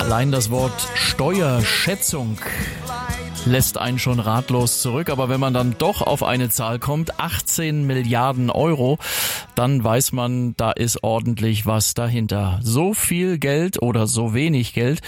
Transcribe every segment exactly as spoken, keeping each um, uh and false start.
Allein das Wort Steuerschätzung lässt einen schon ratlos zurück. Aber wenn man dann doch auf eine Zahl kommt, achtzehn Milliarden Euro, dann weiß man, da ist ordentlich was dahinter. So viel Geld oder so wenig Geld,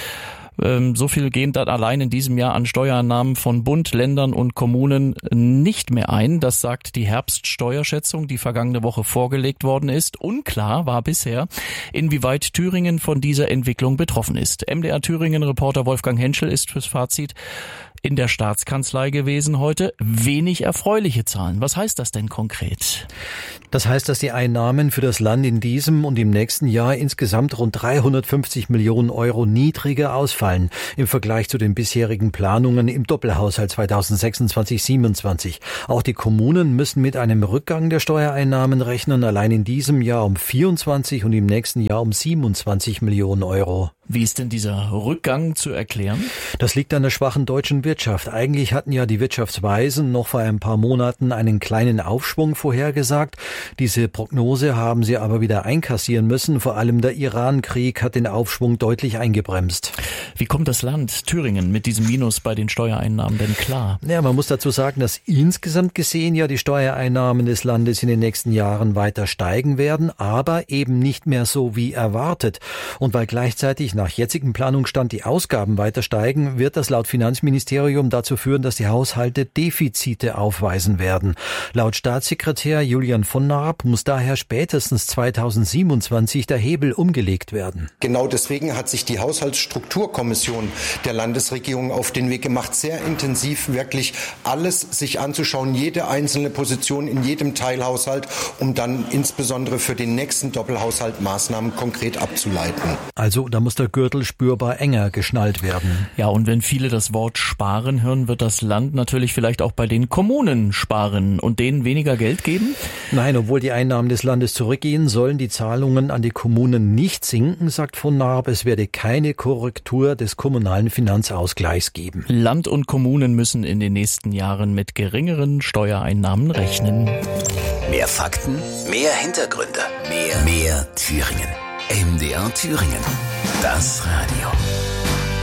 so viel gehen dann allein in diesem Jahr an Steuereinnahmen von Bund, Ländern und Kommunen nicht mehr ein. Das sagt die Herbststeuerschätzung, die vergangene Woche vorgelegt worden ist. Unklar war bisher, inwieweit Thüringen von dieser Entwicklung betroffen ist. M D R Thüringen-Reporter Wolfgang Henschel ist fürs Fazit in der Staatskanzlei gewesen heute. Wenig erfreuliche Zahlen. Was heißt das denn konkret? Das heißt, dass die Einnahmen für das Land in diesem und im nächsten Jahr insgesamt rund dreihundertfünfzig Millionen Euro niedriger ausfallen im Vergleich zu den bisherigen Planungen im Doppelhaushalt zweitausendsechsundzwanzig siebenundzwanzig. Auch die Kommunen müssen mit einem Rückgang der Steuereinnahmen rechnen, allein in diesem Jahr um vierundzwanzig und im nächsten Jahr um siebenundzwanzig Millionen Euro. Wie ist denn dieser Rückgang zu erklären? Das liegt an der schwachen deutschen Wirtschaft. Eigentlich hatten ja die Wirtschaftsweisen noch vor ein paar Monaten einen kleinen Aufschwung vorhergesagt. Diese Prognose haben sie aber wieder einkassieren müssen. Vor allem der Iran-Krieg hat den Aufschwung deutlich eingebremst. Wie kommt das Land Thüringen mit diesem Minus bei den Steuereinnahmen denn klar? Ja, man muss dazu sagen, dass insgesamt gesehen ja die Steuereinnahmen des Landes in den nächsten Jahren weiter steigen werden, aber eben nicht mehr so wie erwartet. Und weil gleichzeitig nach jetzigem Planungsstand die Ausgaben weiter steigen, wird das laut Finanzministerium dazu führen, dass die Haushalte Defizite aufweisen werden. Laut Staatssekretär Julian von Naab muss daher spätestens zweitausendsiebenundzwanzig der Hebel umgelegt werden. Genau deswegen hat sich die Haushaltsstrukturkommission der Landesregierung auf den Weg gemacht, sehr intensiv wirklich alles sich anzuschauen, jede einzelne Position in jedem Teilhaushalt, um dann insbesondere für den nächsten Doppelhaushalt Maßnahmen konkret abzuleiten. Also da muss der Gürtel spürbar enger geschnallt werden. Ja, und wenn viele das Wort sparen hören, wird das Land natürlich vielleicht auch bei den Kommunen sparen und denen weniger Geld geben? Nein, obwohl die Einnahmen des Landes zurückgehen, sollen die Zahlungen an die Kommunen nicht sinken, sagt von Naab. Es werde keine Korrektur des kommunalen Finanzausgleichs geben. Land und Kommunen müssen in den nächsten Jahren mit geringeren Steuereinnahmen rechnen. Mehr Fakten, mehr Hintergründe, mehr, mehr Thüringen. M D R Thüringen. Das Radio.